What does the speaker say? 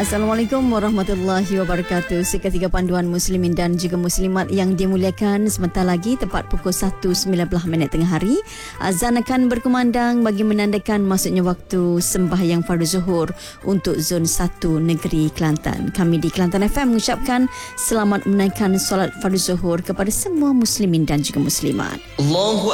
Assalamualaikum warahmatullahi wabarakatuh. Seketika panduan muslimin dan juga muslimat yang dimuliakan, sebentar lagi tepat pukul 1.19 tengah hari, azan akan berkumandang bagi menandakan masuknya waktu sembahyang fardu zuhur untuk Zon 1 Negeri Kelantan. Kami di Kelantan FM mengucapkan selamat menaikkan solat fardu zuhur kepada semua muslimin dan juga muslimat.